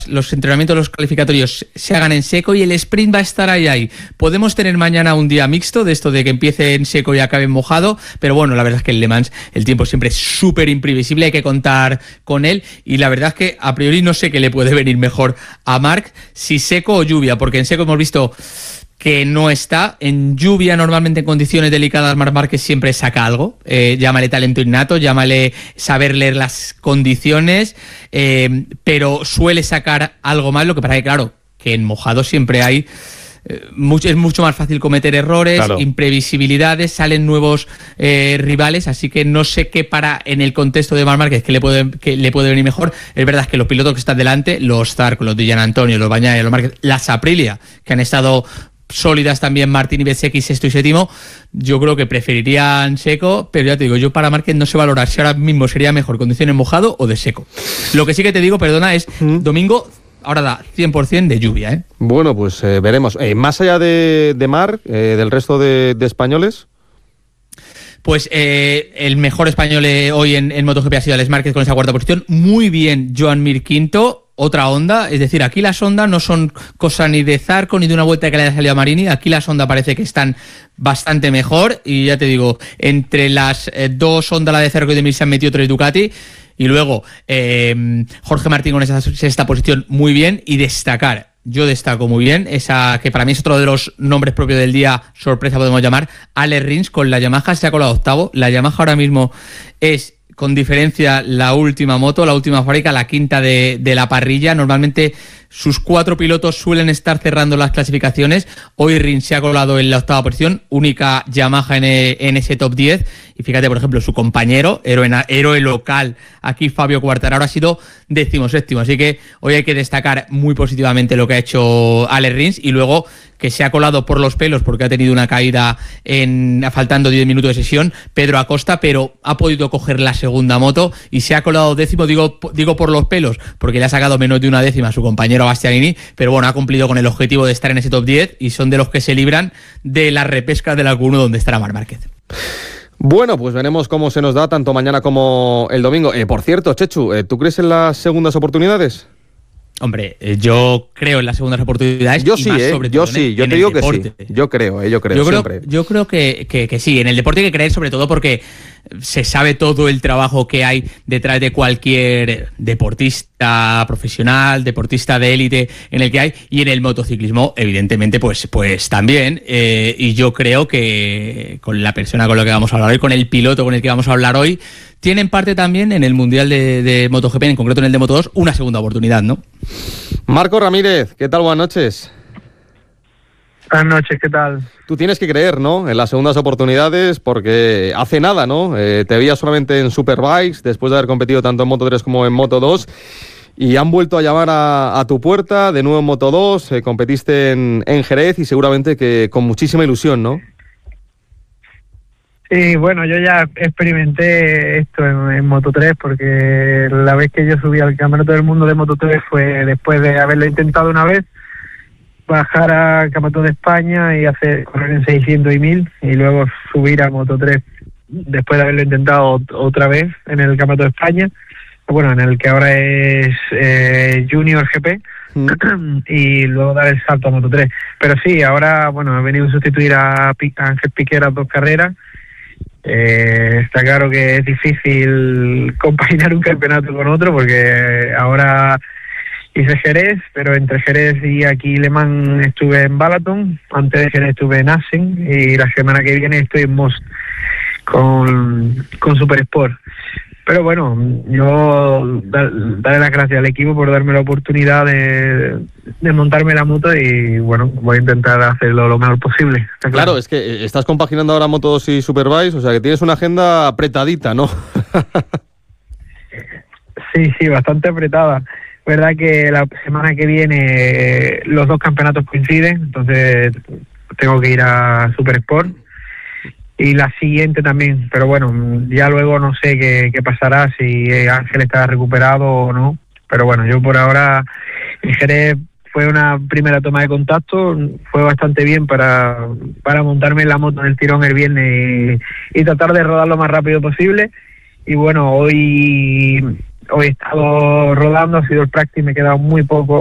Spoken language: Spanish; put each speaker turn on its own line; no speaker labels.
los entrenamientos, los calificatorios se hagan en seco y el sprint va a estar ahí. Podemos tener mañana un día mixto de esto de que empiece en seco y acabe en mojado, pero bueno, la verdad es que en Le Mans el tiempo siempre es súper imprevisible, hay que contar con él y la verdad es que a priori no sé qué le puede venir mejor a Marc, si seco o lluvia, porque en seco hemos visto que no está. En lluvia, normalmente en condiciones delicadas, Marc Márquez siempre saca algo. Llámale talento innato, llámale saber leer las condiciones, pero suele sacar algo más. Lo que pasa es que, claro, que en mojado siempre hay... es mucho más fácil cometer errores, claro, imprevisibilidades, salen nuevos rivales, así que no sé qué para en el contexto de Marc Márquez que le puede venir mejor. Es verdad que los pilotos que están delante, los Zarco, los Di Giannantonio, los Bagnaia, los Márquez, las Aprilia, que han estado sólidas también, Martín y Bezzecchi, sexto y séptimo, yo creo que preferirían seco, pero ya te digo, yo para Márquez no sé valorar si ahora mismo sería mejor condiciones mojado o de seco. Lo que sí que te digo, perdona, es domingo, ahora da 100% de lluvia, ¿eh? Bueno, pues veremos. Más allá de Marc, del resto de españoles... Pues el mejor español hoy en MotoGP ha sido Alex Márquez con esa cuarta posición. Muy bien Joan Mir quinto, otra Honda. Es decir, aquí las Honda no son cosa ni de Zarco ni de una vuelta que le haya salido a Marini. Aquí las Honda parece que están bastante mejor. Y ya te digo, entre las dos Honda, la de Zarco y de Mir, se han metido 3 Ducati. Y luego Jorge Martín con esa sexta posición muy bien. Y destacar, yo destaco muy bien, esa que para mí es otro de los nombres propios del día, sorpresa podemos llamar, Alex Rins con la Yamaha, se ha colado octavo. La Yamaha ahora mismo es con diferencia la última moto, la última fábrica, la quinta de la parrilla. Normalmente sus 4 pilotos suelen estar cerrando las clasificaciones. Hoy Rins se ha colado en la octava posición, única Yamaha en ese top 10. Y fíjate, por ejemplo, su compañero, héroe local, aquí Fabio Quartararo, ha sido 17º. Así que hoy hay que destacar muy positivamente lo que ha hecho Alex Rins. Y luego que se ha colado por los pelos porque ha tenido una caída faltando 10 minutos de sesión, Pedro Acosta, pero ha podido coger la segunda moto y se ha colado 10º, digo por los pelos, porque le ha sacado menos de una décima a su compañero Bastianini, pero bueno, ha cumplido con el objetivo de estar en ese top 10 y son de los que se libran de la repesca de la Q1 donde estará Marc Márquez. Bueno, pues veremos cómo se nos da tanto mañana como el domingo. Por cierto, Chechu, ¿tú crees en las segundas oportunidades? Hombre, yo creo en las segundas oportunidades. Yo sí, yo te digo que sí. Yo creo siempre. Yo creo que sí. En el deporte hay que creer, sobre todo porque se sabe todo el trabajo que hay detrás de cualquier deportista profesional, deportista de élite en el que hay, y en el motociclismo, evidentemente, pues también. Y yo creo que con la persona con la que vamos a hablar hoy, con el piloto con el que vamos a hablar hoy, tienen parte también en el Mundial de MotoGP, en concreto en el de Moto2, una segunda oportunidad, ¿no? Marco Ramírez, ¿qué tal? Buenas noches.
Buenas noches, ¿qué tal?
Tú tienes que creer, ¿no?, en las segundas oportunidades, porque hace nada, ¿no?, te veías solamente en Superbikes, después de haber competido tanto en Moto3 como en Moto2, y han vuelto a llamar a tu puerta, de nuevo en Moto2, competiste en Jerez y seguramente que con muchísima ilusión, ¿no?
Sí, bueno, yo ya experimenté esto en Moto3, porque la vez que yo subí al Campeonato del Mundo de Moto3 fue después de haberlo intentado una vez, bajar al Campeonato de España y correr en 600 y 1000, y luego subir a Moto3 después de haberlo intentado otra vez en el Campeonato de España, bueno, en el que ahora es Junior GP, y luego dar el salto a Moto3. Pero sí, ahora, bueno, he venido a sustituir a Ángel Piquera 2 carreras. Está claro que es difícil compaginar un campeonato con otro, porque ahora hice Jerez, pero entre Jerez y aquí Le Mans estuve en Balaton, antes de Jerez estuve en Assen, y la semana que viene estoy en Most con Super Sport. Pero bueno, yo daré las gracias al equipo por darme la oportunidad de montarme la moto, y bueno, voy a intentar hacerlo lo mejor posible.
Claro, es que estás compaginando ahora Moto2 y Superbikes, o sea que tienes una agenda apretadita, ¿no?
Sí, bastante apretada. Verdad que la semana que viene los 2 campeonatos coinciden, entonces tengo que ir a Super Sport. Y la siguiente también, pero bueno, ya luego no sé qué pasará, si Ángel está recuperado o no. Pero bueno, yo por ahora, en Jerez fue una primera toma de contacto, fue bastante bien para montarme en la moto en el tirón el viernes y tratar de rodar lo más rápido posible. Y bueno, hoy hoy he estado rodando, ha sido el practice, me he quedado muy poco